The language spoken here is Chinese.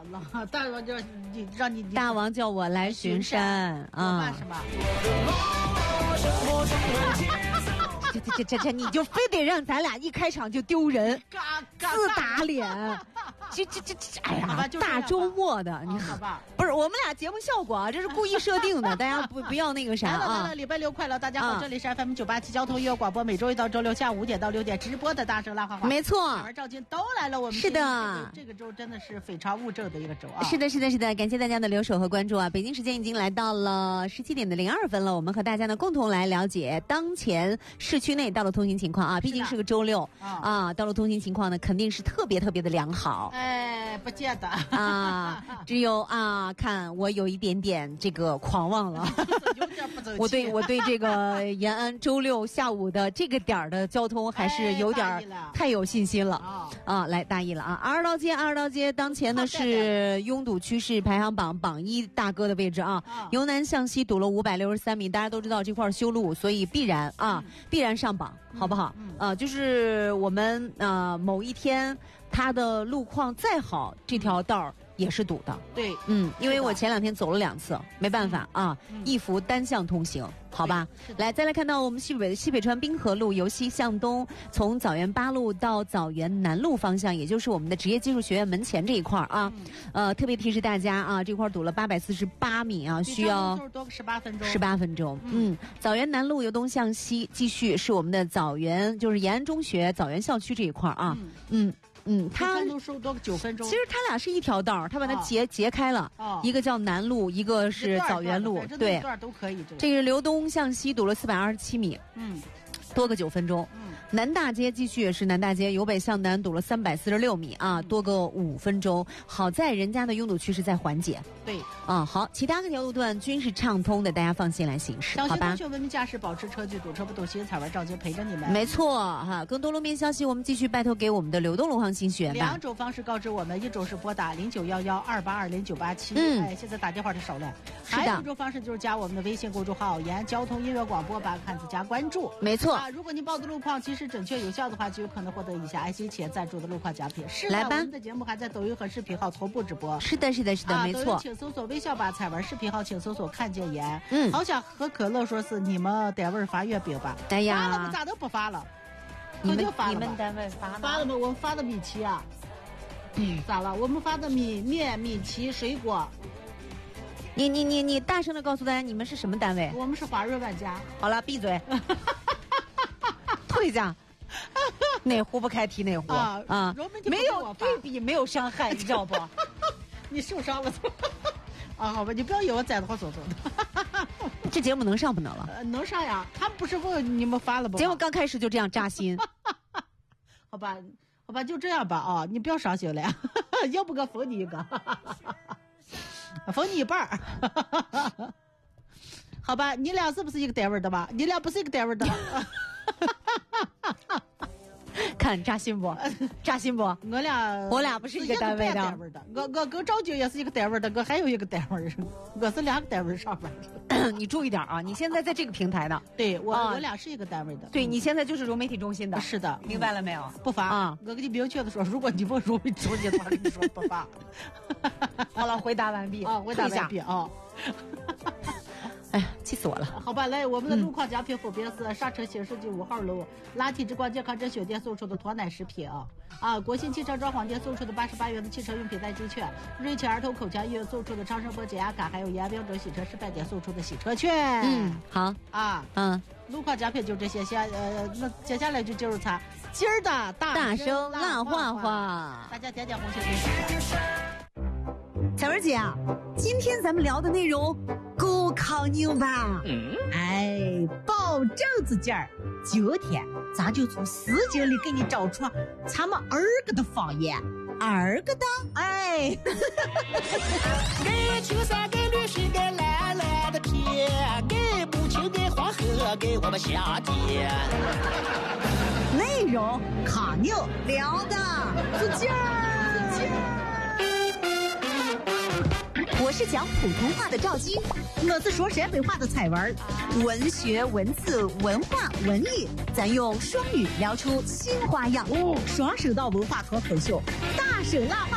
大王就你让你大王叫我来巡山啊！ 什么？ 这，你就非得让咱俩一开场就丢人，自打脸。这，哎呀，大周末的，你好吧？ 不是我们俩节目效果啊，这是故意设定的，大家不要那个啥啊。 来了，礼拜六快乐，大家好，这里是 FM987交通音乐广播，每周一到周六下午5点到6点直播的大声拉花花。 没错， 小赵金都来了，我们是的， 这个周真的是非常物证的一个周啊。 是的，感谢大家的留守和关注啊！北京时间已经来到了17点的02分了，我们和大家呢共同来了解当前市区内道路通行情况啊，毕竟是个周六啊，道路通行情况呢肯定是特别的良好。 哎，不见得啊，只有啊，看我有一点点这个狂妄了， 有点不走气。我对这个延安周六下午的这个点儿的交通还是有点太有信心了啊！来大意了啊！二道街当前呢是拥堵趋势排行榜1大哥的位置啊，由南向西堵了563米，大家都知道这块修路，所以必然上榜，好不好？就是我们某一天它的路况再好，这条道儿也是堵的。 对， 因为我前2天走了2次，没办法啊，一幅单向通行，好吧？来，再来看到我们西北川滨河路由西向东，从枣园8路到枣园南路方向，也就是我们的职业技术学院门前这一块啊，特别提示大家啊，这块堵了848米啊，需要多18分钟。 18分钟。枣园南路由东向西继续是我们的枣园，就是延安中学枣园校区这一块啊。它都收多9分钟。 其实它俩是一条道，它把它截开了，一个叫南路，一个是枣园路，对， 段都可以。 这个由东向西堵了427米，多个9分钟。南大街继续也是南大街由北向南堵了346米啊，多个5分钟。好在人家的拥堵趋势在缓解。 对好，其他各条路段均是畅通的，大家放心来行驶，好吧？ 同学文明驾驶，保持车距，堵车不堵心，彩玩赵杰陪着你们。 没错哈，更多路面消息我们继续拜托给我们的流动路况信息员吧。 2种方式告知我们，一种是拨打0911282097，现在打电话的少了。还有一种方式就是加我们的微信公众号延安交通音乐广播，把汉字加关注。 没错如果您报的路况其实准确有效的话，就有可能获得以下爱心企业赞助的路况奖品。是的， 来吧， 我们的节目还在抖音和视频号同步直播。 是的，没错。 请搜索微笑吧彩文，视频号请搜索看见延。好想和可乐说是你们单位发月饼吧？ 哎呀， 发了，咋都不发了？ 你们单位发了吗？我们发的米奇啊。咋了？我们发的面、米奇、水果。 你大声的告诉大家，你们是什么单位？ 我们是华润万家。 好了，闭嘴。退下。哪壶不开提哪壶啊！没有对比，没有伤害，你知道不？ 你受伤了。好吧，你不要以为我在的话走的。 这节目能上不能了？ 能上呀，他们不是问你们发了不？ 节目刚开始就这样扎心。 好吧，就这样吧啊！你不要伤心了呀，要不个封你一个，封你一半儿。好吧，你俩是不是一个单位的吧？你俩不是一个单位的。 看扎心不？扎心不？我俩不是一个单位的。 我跟赵军也是一个单位的，我还有一个单位，我是2个单位上班的。 你注意点啊！你现在在这个平台的， 对我俩是一个单位的。 对，你现在就是融媒体中心的。 是的， 明白了没有？ 不发啊！我跟你明确的说，如果你问融媒体中心的话，跟你说不发。 好了，回答完毕啊，回答完毕啊。 哎呀，气死我了！ 好吧，来，我们的路况奖品分别是上城新世纪5号楼垃圾之光健康甄选店送出的脱奶食品国信汽车装潢店送出的88元的汽车用品代金券，瑞奇儿童口腔医院送出的长生波解压卡，还有延安标准洗车示范店送出的洗车券。 好路况奖品就这些，那接下来就进入今儿的大声辣话话，大家点点红心点。 小文姐啊，今天咱们聊的内容够康宁吧？ 保证子劲儿。今天咱就从4节里给你找出咱们2个的方言，2个的给青山，给绿水，给蓝蓝的天，给母亲，给黄河，给我们夏天。 内容康宁，聊的子劲儿。 我是讲普通话的赵金， 我是说陕北话的彩文。 文学、文字、文化、文艺，咱用双语聊出新花样。 双声道文化脱口秀，大声辣话